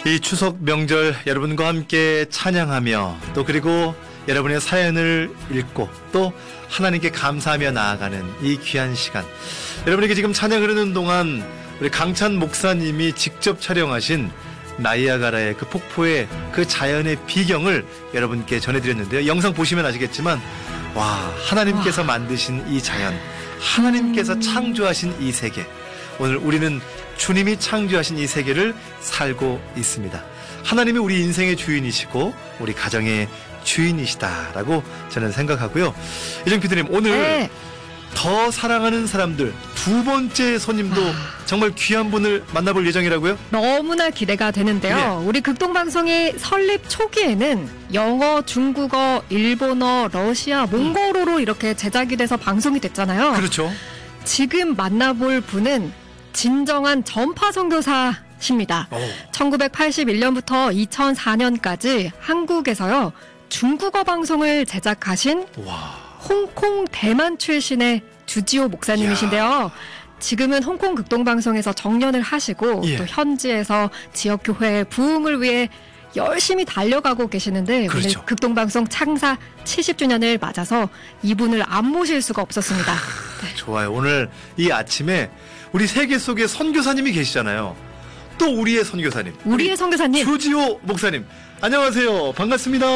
이 추석 명절 여러분과 함께 찬양하며 또 그리고 여러분의 사연을 읽고 또 하나님께 감사하며 나아가는 이 귀한 시간, 여러분에게 지금 찬양 흐르는 동안 우리 강찬 목사님이 직접 촬영하신 나이아가라의 그 폭포의 그 자연의 비경을 여러분께 전해드렸는데요. 영상 보시면 아시겠지만 와, 하나님께서 만드신 이 자연, 하나님께서 창조하신 이 세계, 오늘 우리는 주님이 창조하신 이 세계를 살고 있습니다. 하나님이 우리 인생의 주인이시고 우리 가정의 주인이시다라고 저는 생각하고요. 이정피디님, 오늘 더 사랑하는 사람들 두 번째 손님도 정말 귀한 분을 만나볼 예정이라고요? 너무나 기대가 되는데요. 네. 우리 극동방송이 설립 초기에는 영어, 중국어, 일본어, 러시아, 몽골어로 이렇게 제작이 돼서 방송이 됐잖아요. 그렇죠. 지금 만나볼 분은 진정한 전파 선교사십니다. 1981년부터 2004년까지 한국에서요, 중국어 방송을 제작하신 홍콩 대만 출신의 주지호 목사님이신데요. 지금은 홍콩 극동방송에서 정년을 하시고 또 현지에서 지역교회의 부흥을 위해 열심히 달려가고 계시는데, 그렇죠. 오늘 극동방송 창사 70주년을 맞아서 이분을 안 모실 수가 없었습니다. 네. 좋아요. 오늘 이 아침에 우리 세계 속에 선교사님이 계시잖아요. 또 우리의 선교사님, 우리의 선교사님 주지호 목사님, 안녕하세요. 반갑습니다.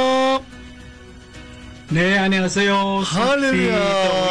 네, 안녕하세요. 할렐루야.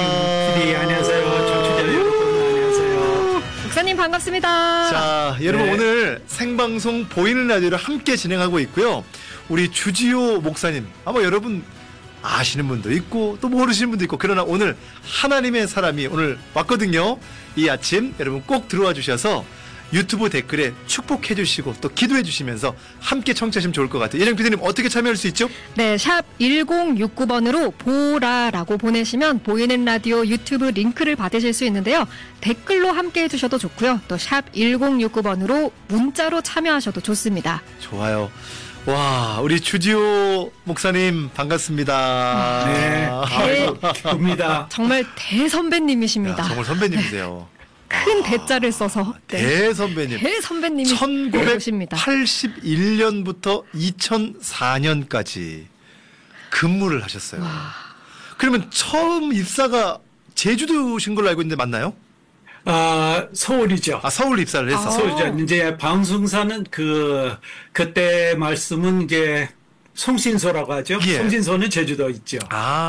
안녕하세요. 청취자 여러분, 안녕하세요. 목사님 반갑습니다. 자, 여러분, 오늘 생방송 보이는 라디오를 함께 진행하고 있고요. 우리 주지호 목사님, 아마 여러분 아시는 분도 있고 또 모르시는 분도 있고, 그러나 오늘 하나님의 사람이 오늘 왔거든요. 이 아침 여러분 꼭 들어와 주셔서 유튜브 댓글에 축복해 주시고 또 기도해 주시면서 함께 청취하시면 좋을 것 같아요. 예정 PD님, 어떻게 참여할 수 있죠? 네, 샵 1069번으로 보라라고 보내시면 보이는 라디오 유튜브 링크를 받으실 수 있는데요. 댓글로 함께 해주셔도 좋고요. 또 샵 1069번으로 문자로 참여하셔도 좋습니다. 좋아요. 와, 우리 주지호 목사님 반갑습니다. 네, 기쁩니다. 정말 대선배님이십니다. 정말 선배님이세요. 큰 대자를 써서 대선배님. 대선배님이 오십니다. 1981년부터 2004년까지 근무를 하셨어요. 그러면 처음 입사가 제주도신 걸로 알고 있는데 맞나요? 서울이죠. 서울 입사를 했어. 서울이죠. 이제 방송사는 그때 말씀은 이제 송신소라고 하죠. 송신소는 제주도 있죠.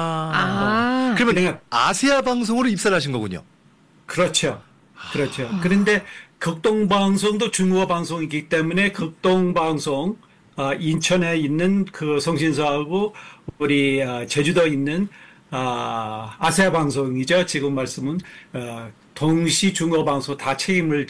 그러면 아시아 방송으로 입사를 하신 거군요. 그렇죠. 그렇죠. 그런데 극동방송도 중국어 방송이기 때문에 극동방송, 인천에 있는 그 송신소하고 우리 제주도에 있는 아시아 방송이죠. 지금 말씀은 동시 중국어 방송 다 책임을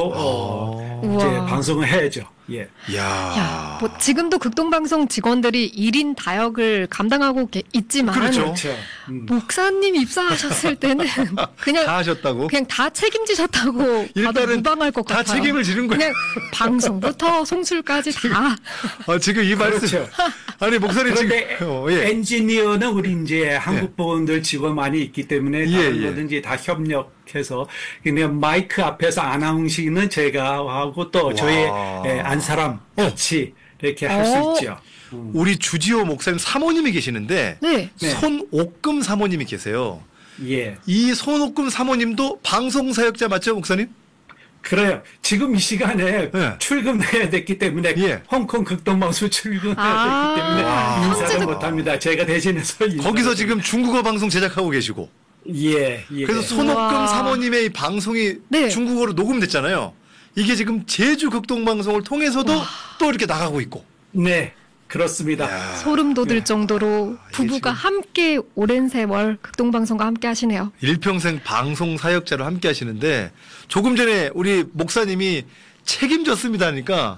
지고 이제 방송을 해야죠. 예. 야, 뭐 지금도 극동방송 직원들이 1인 다역을 감당하고 있지만, 그렇죠. 목사님 입사하셨을 때는 그냥 다 하셨다고? 그냥 다 책임지셨다고 봐도 무방할 것 같아요. 다 책임을 지는 거예요. 그냥 방송부터 송출까지 다. 지금 이 말씀. 그렇죠. 아니, 목사님 그런데 지금 엔지니어는 우리 이제 한국 분들 직원 많이 있기 때문에 다른 거든지 다 협력해서, 그냥 마이크 앞에서 아나운싱은 제가 하고 또 저희 안 사람 같이 이렇게 할 수 있죠. 우리 주지호 목사님 사모님이 계시는데 손옥금 사모님이 계세요. 예. 이 손옥금 사모님도 방송사역자 맞죠, 목사님? 그래요. 지금 이 시간에 출근해야 됐기 때문에 홍콩 극동방송 출근해야 됐기 때문에 인사를 못합니다. 제가 대신해서 거기서 지금 중국어 방송 제작하고 계시고. 예. 그래서 손옥금 사모님의 이 방송이 중국어로 녹음됐잖아요. 이게 지금 제주 극동방송을 통해서도 또 이렇게 나가고 있고. 네, 그렇습니다. 소름 돋을 정도로 부부가 함께 오랜 세월 극동방송과 함께 하시네요. 일평생 방송 사역자로 함께 하시는데, 조금 전에 우리 목사님이 책임졌습니다 하니까